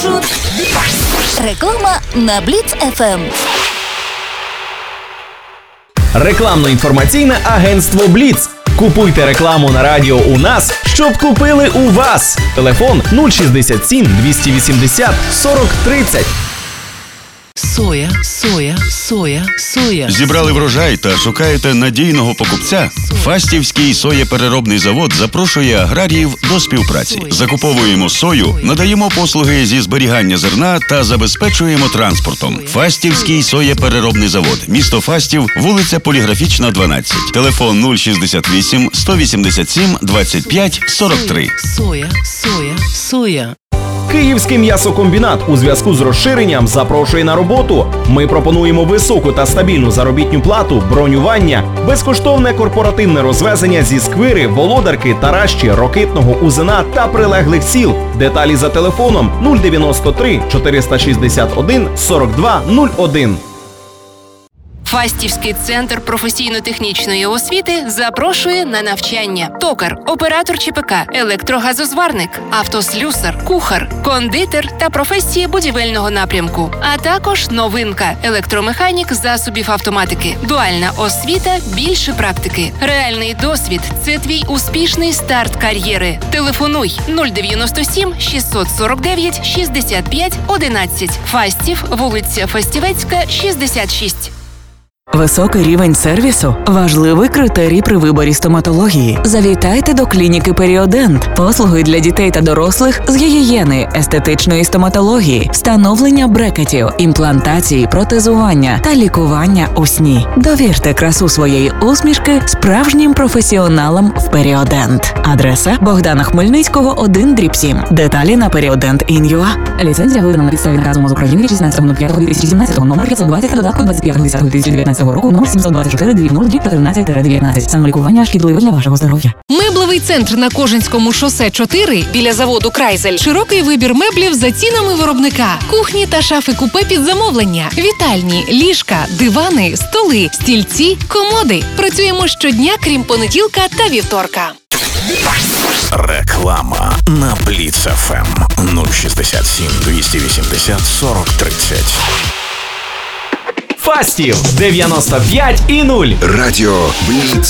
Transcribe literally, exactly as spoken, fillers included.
Реклама на Бліц еф ем. Рекламно-інформаційне агентство Бліц. Купуйте рекламу на радіо у нас, щоб купили у вас. Телефон нуль шістдесят сім двісті вісімдесят сорок тридцять. Соя, соя, соя, соя. Зібрали врожай та шукаєте надійного покупця? Фастівський соєпереробний завод запрошує аграріїв до співпраці. Закуповуємо сою, надаємо послуги зі зберігання зерна та забезпечуємо транспортом. Фастівський соєпереробний завод. Місто Фастів, вулиця Поліграфічна, дванадцять. Телефон нуль шістдесят вісім сто вісімдесят сім двадцять п'ять сорок три. Соя, соя, соя. Київський м'ясокомбінат у зв'язку з розширенням запрошує на роботу. Ми пропонуємо високу та стабільну заробітну плату, бронювання, безкоштовне корпоративне розвезення зі Сквири, Володарки, Таращі, Рокитного, Узина та прилеглих сіл. Деталі за телефоном нуль дев'яносто три чотириста шістдесят один сорок два нуль один. Фастівський центр професійно-технічної освіти запрошує на навчання. Токар, оператор ЧПК, електрогазозварник, автослюсар, кухар, кондитер та професії будівельного напрямку. А також новинка – електромеханік засобів автоматики. Дуальна освіта – більше практики. Реальний досвід – це твій успішний старт кар'єри. Телефонуй нуль дев'яносто сім шістсот сорок дев'ять шістдесят п'ять одинадцять. Фастів, вулиця Фастівецька, шістдесят шість. Високий рівень сервісу – важливий критерій при виборі стоматології. Завітайте до клініки «Періодент». Послуги для дітей та дорослих з гігієни, естетичної стоматології, встановлення брекетів, імплантації, протезування та лікування у сні. Довірте красу своєї усмішки справжнім професіоналам в «Періодент». Адреса – Богдана Хмельницького, один дріб сім. Деталі на періодент точка ін ю а. Ліцензія видана на підставі наказу МОЗ України шістнадцятого п'ятого дві тисячі сімнадцятого, номер п'ятсот двадцять, додатку двадцять п'ятого десятого дві тисячі дев'ятнадцятого року, номер сімсот двадцять чотири тринадцять дев'ятнадцять. Самолікування шкідливе для вашого здоров'я. Меблевий центр на Кожинському шосе чотири біля заводу «Крайзель». Широкий вибір меблів за цінами виробника. Кухні та шафи купе під замовлення. Вітальні, ліжка, дивани, столи, стільці, комоди. Працюємо щодня, крім понеділка та вівторка. Реклама на Бліц еф ем нуль шістдесят сім двісті вісімдесят сорок тридцять. Фастів дев'яносто п'ять і нуль. Радіо Бліц.